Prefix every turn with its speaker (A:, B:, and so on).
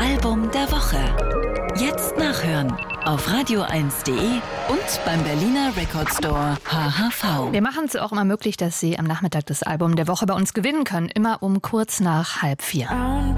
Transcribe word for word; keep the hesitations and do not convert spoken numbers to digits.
A: Album der Woche. Jetzt nachhören auf radio eins punkt de und beim Berliner Record Store H H V.
B: Wir machen es auch immer möglich, dass Sie am Nachmittag das Album der Woche bei uns gewinnen können. Immer um kurz nach halb vier.